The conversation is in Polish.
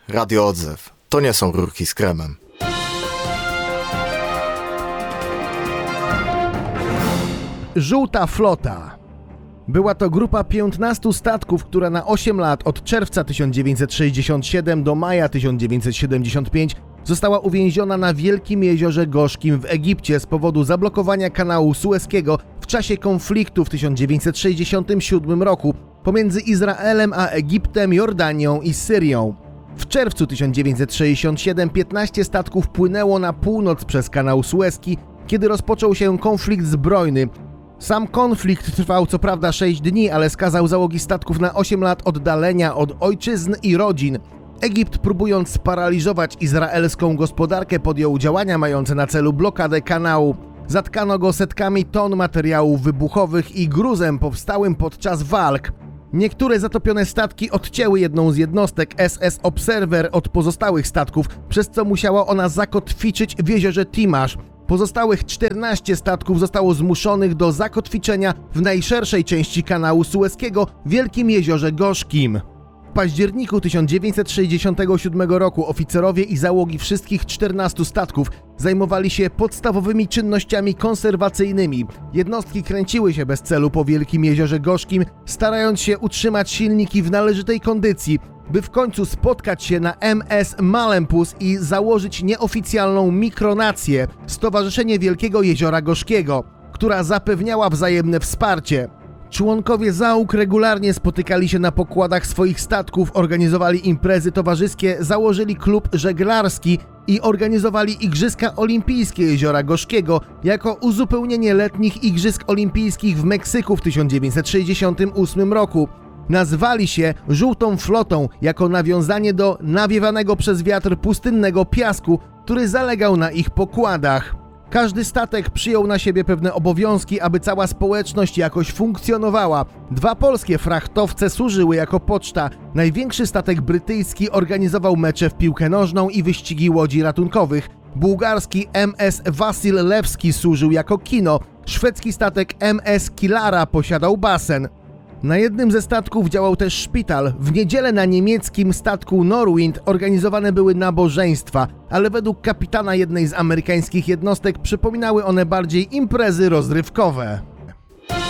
Radio Odzew. To nie są rurki z kremem. Żółta flota. Była to grupa 15 statków, która na 8 lat od czerwca 1967 do maja 1975 została uwięziona na Wielkim Jeziorze Gorzkim w Egipcie z powodu zablokowania kanału Sueskiego w czasie konfliktu w 1967 roku pomiędzy Izraelem a Egiptem, Jordanią i Syrią. W czerwcu 1967 15 statków płynęło na północ przez kanał Suezki, kiedy rozpoczął się konflikt zbrojny. Sam konflikt trwał co prawda 6 dni, ale skazał załogi statków na 8 lat oddalenia od ojczyzn i rodzin. Egipt, próbując sparaliżować izraelską gospodarkę, podjął działania mające na celu blokadę kanału. Zatkano go setkami ton materiałów wybuchowych i gruzem powstałym podczas walk. Niektóre zatopione statki odcięły jedną z jednostek SS Observer od pozostałych statków, przez co musiała ona zakotwiczyć w jeziorze Timasz. Pozostałych 14 statków zostało zmuszonych do zakotwiczenia w najszerszej części kanału Sueskiego, Wielkim Jeziorze Gorzkim. W październiku 1967 roku oficerowie i załogi wszystkich 14 statków zajmowali się podstawowymi czynnościami konserwacyjnymi. Jednostki kręciły się bez celu po Wielkim Jeziorze Gorzkim, starając się utrzymać silniki w należytej kondycji, by w końcu spotkać się na MS Malempus i założyć nieoficjalną mikronację, Stowarzyszenie Wielkiego Jeziora Gorzkiego, która zapewniała wzajemne wsparcie. Członkowie załóg regularnie spotykali się na pokładach swoich statków, organizowali imprezy towarzyskie, założyli klub żeglarski i organizowali Igrzyska Olimpijskie Jeziora Gorzkiego jako uzupełnienie letnich Igrzysk Olimpijskich w Meksyku w 1968 roku. Nazwali się Żółtą Flotą jako nawiązanie do nawiewanego przez wiatr pustynnego piasku, który zalegał na ich pokładach. Każdy statek przyjął na siebie pewne obowiązki, aby cała społeczność jakoś funkcjonowała. 2 polskie frachtowce służyły jako poczta. Największy statek brytyjski organizował mecze w piłkę nożną i wyścigi łodzi ratunkowych. Bułgarski MS Wasil Lewski służył jako kino. Szwedzki statek MS Kilara posiadał basen. Na jednym ze statków działał też szpital. W niedzielę na niemieckim statku Norwind organizowane były nabożeństwa, ale według kapitana jednej z amerykańskich jednostek przypominały one bardziej imprezy rozrywkowe.